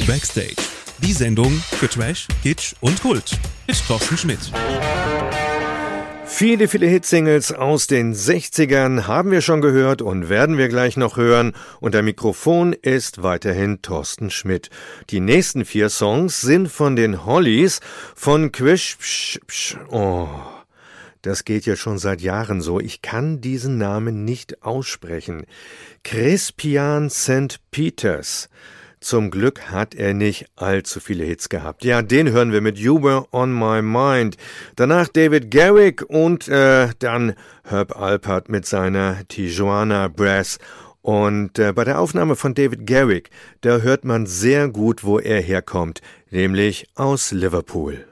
Backstage. Die Sendung für Trash, Kitsch und Kult mit Thorsten Schmidt. Viele Hitsingles aus den 60ern haben wir schon gehört und werden wir gleich noch hören. Und am Mikrofon ist weiterhin Thorsten Schmidt. Die nächsten 4 Songs sind von den Hollies, von das geht ja schon seit Jahren so. Ich kann diesen Namen nicht aussprechen. Crispian St. Peters. Zum Glück hat er nicht allzu viele Hits gehabt. Ja, den hören wir mit You Were On My Mind. Danach David Garrick und dann Herb Alpert mit seiner Tijuana Brass. Und bei der Aufnahme von David Garrick, da hört man sehr gut, wo er herkommt, nämlich aus Liverpool.